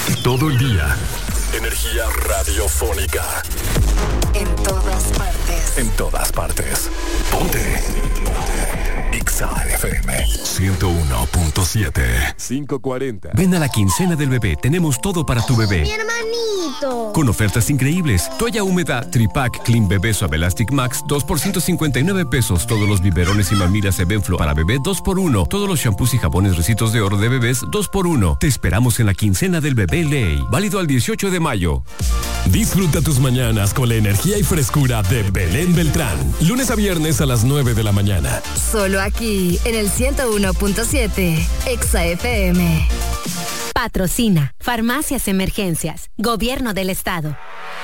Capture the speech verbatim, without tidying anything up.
Todo el día. Energía radiofónica. En todas partes. En todas partes. Ponte. Ponte. Ixa F M ciento uno punto siete. cinco cuarenta. Ven a la quincena del bebé. Tenemos todo para tu bebé. Mi hermanito. Con ofertas increíbles. Toalla húmeda Tripack Clean Bebé Suave Elastic Max dos por ciento cincuenta y nueve pesos. Todos los biberones y mamilas Evenflo para bebé dos por uno. Todos los shampoos y jabones Recitos de Oro de bebés dos por uno. Te esperamos en la quincena del bebé Ley. Válido al dieciocho de mayo. Disfruta tus mañanas con la energía y frescura de Belén Beltrán. Lunes a viernes a las nueve de la mañana. Solo aquí, en el ciento uno punto siete, Exa F M. Patrocina Farmacias Emergencias, Gobierno del Estado.